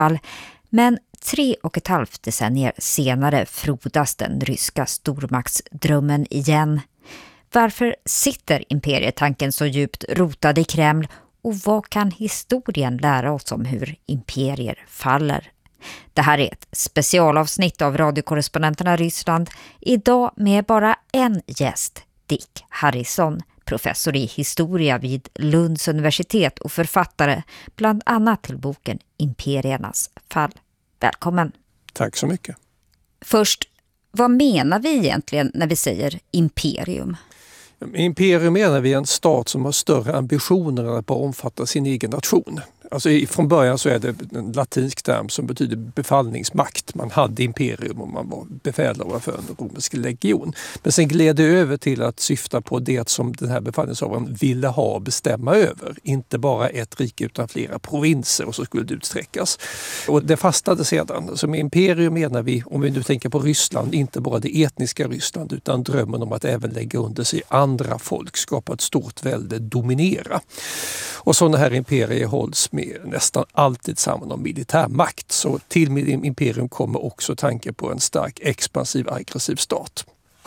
fall. Men 3,5 decennier senare frodas den ryska stormaktsdrömmen igen. Varför sitter imperietanken så djupt rotad i Kreml och vad kan historien lära oss om hur imperier faller? Det här är ett specialavsnitt av radiokorrespondenterna Ryssland. Idag med bara en gäst, Dick Harrison, professor i historia vid Lunds universitet och författare bland annat till boken Imperiernas fall. Välkommen. Tack så mycket. Först, vad menar vi egentligen när vi säger imperium? Imperium menar vi en stat som har större ambitioner än att bara omfatta sin egen nation. Alltså från början så är det en latinsk term som betyder befallningsmakt. Man hade imperium och man var befälhavare för en romersk legion. Men sen gled det över till att syfta på det som den här befallningshavaren ville ha och bestämma över. Inte bara ett rike utan flera provinser och så skulle det utsträckas. Och det fastade sedan. Så med imperium menar vi, om vi nu tänker på Ryssland, inte bara det etniska Ryssland utan drömmen om att även lägga under sig andra folk, skapa ett stort välde, dominera. Och sådana här imperier hålls med nästan alltid samman om militärmakt. Så till imperium kommer också tanken på en stark expansiv aggressiv stat.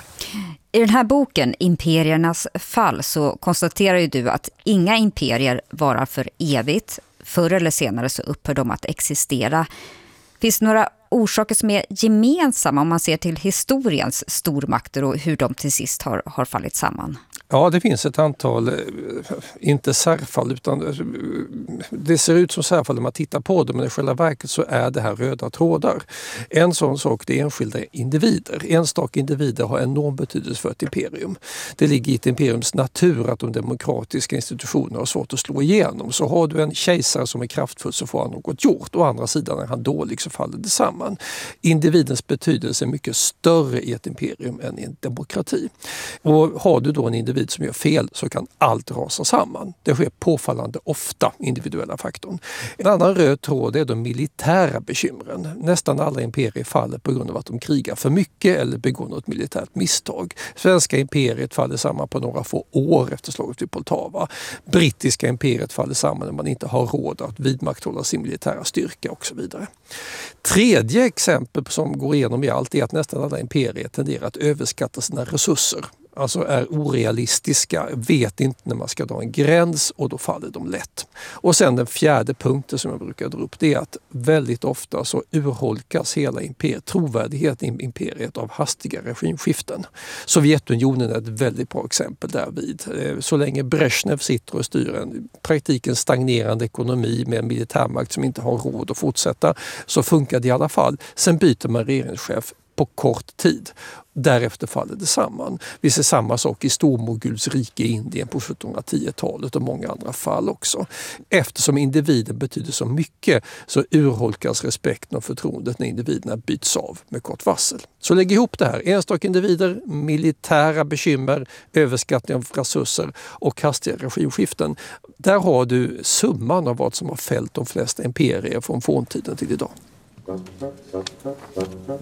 I den här boken, Imperiernas fall, så konstaterar ju du att inga imperier varar för evigt. Förr eller senare så upphör de att existera. Finns det några orsaker som är gemensamma om man ser till historiens stormakter och hur de till sist har fallit samman? Ja, det finns ett antal, inte särfall utan det ser ut som särfall när man tittar på det, men i själva verket så är det här röda trådar. En sån sak, det är enskilda individer. Enstaka individer har enorm betydelse för ett imperium. Det ligger i ett imperiums natur att de demokratiska institutionerna har svårt att slå igenom. Så har du en kejsare som är kraftfull så får han något gjort. Å andra sidan är han dålig så faller det samman. Individens betydelse är mycket större i ett imperium än i en demokrati. Och har du då en individ som gör fel så kan allt rasa samman. Det sker påfallande ofta, individuella faktorn. En annan röd tråd är de militära bekymren. Nästan alla imperier faller på grund av att de krigar för mycket eller begår något militärt misstag. Svenska imperiet faller samman på några få år efter slaget vid Poltava. Brittiska imperiet faller samman när man inte har råd att vidmakthålla sin militära styrka och så vidare. Tredje exempel som går igenom i allt är att nästan alla imperier tenderar att överskatta sina resurser. Alltså är orealistiska, vet inte när man ska dra en gräns och då faller de lätt. Och sen den fjärde punkten som jag brukar dra upp, det är att väldigt ofta så urholkas hela trovärdigheten i imperiet av hastiga regimskiften. Sovjetunionen är ett väldigt bra exempel därvid. Så länge Brezhnev sitter och styr en praktiken stagnerande ekonomi med en militärmakt som inte har råd att fortsätta så funkar det i alla fall. Sen byter man regeringschef på kort tid. Därefter faller det samman. Vi ser samma sak i Stormoguls rike i Indien på 1710-talet och många andra fall också. Eftersom individen betyder så mycket så urholkas respekten och förtroendet när individerna byts av med kort varsel. Så lägg ihop det här. Enstaka individer, militära bekymmer, överskattning av resurser och hastiga regimskiften. Där har du summan av vad som har fällt de flesta imperier från forntiden till idag.